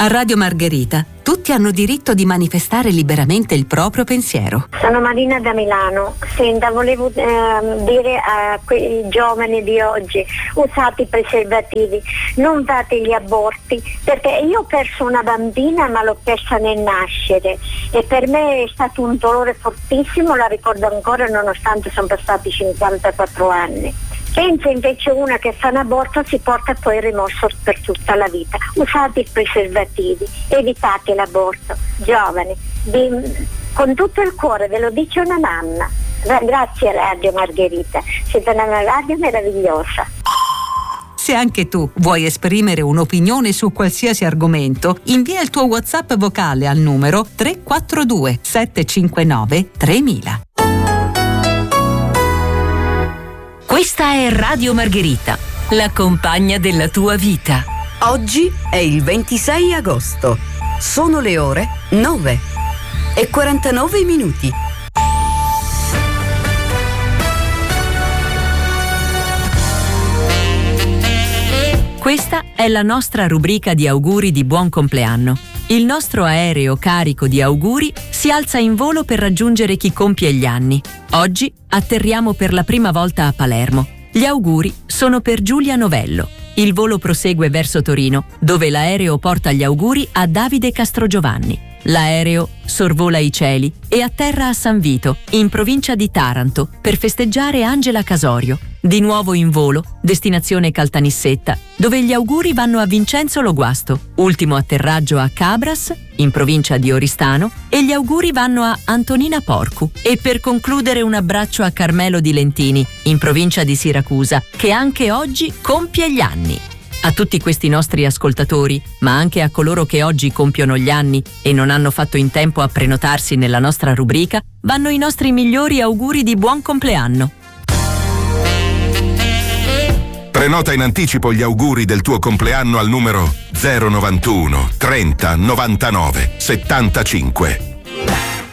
A Radio Margherita tutti hanno diritto di manifestare liberamente il proprio pensiero. Sono Marina da Milano. Senta, volevo dire a quei giovani di oggi: usate i preservativi, non fate gli aborti, perché io ho perso una bambina ma l'ho persa nel nascere e per me è stato un dolore fortissimo, la ricordo ancora nonostante sono passati 54 anni. Pensa invece una che fa un aborto si porta poi il rimorso per tutta la vita. Usate i preservativi, evitate l'aborto. Giovani, con tutto il cuore ve lo dice una mamma. Grazie Radio Margherita, siete una radio meravigliosa. Se anche tu vuoi esprimere un'opinione su qualsiasi argomento, invia il tuo WhatsApp vocale al numero 342 759 3000. Questa è Radio Margherita, la compagna della tua vita. Oggi è il 26 agosto. Sono le ore 9:49. Questa è la nostra rubrica di auguri di buon compleanno. Il nostro aereo carico di auguri si alza in volo per raggiungere chi compie gli anni. Oggi atterriamo per la prima volta a Palermo. Gli auguri sono per Giulia Novello. Il volo prosegue verso Torino, dove l'aereo porta gli auguri a Davide Castrogiovanni. L'aereo sorvola i cieli e atterra a San Vito, in provincia di Taranto, per festeggiare Angela Casorio. Di nuovo in volo, destinazione Caltanissetta, dove gli auguri vanno a Vincenzo Loguasto. Ultimo atterraggio a Cabras, in provincia di Oristano, e gli auguri vanno a Antonina Porcu. E per concludere un abbraccio a Carmelo di Lentini, in provincia di Siracusa, che anche oggi compie gli anni. A tutti questi nostri ascoltatori, ma anche a coloro che oggi compiono gli anni e non hanno fatto in tempo a prenotarsi nella nostra rubrica, vanno i nostri migliori auguri di buon compleanno. Prenota in anticipo gli auguri del tuo compleanno al numero 091 30 99 75.